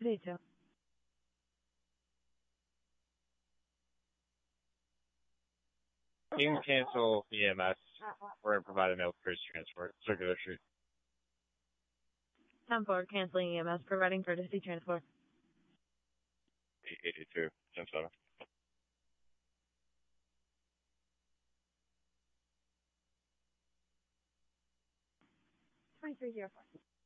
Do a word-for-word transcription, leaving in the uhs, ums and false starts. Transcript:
Detail. You can cancel E M S or provide a mail courtesy transport. Circular Street. ten four, canceling E M S, providing courtesy transport. eight eighty-two, ten seven. twenty-three oh four.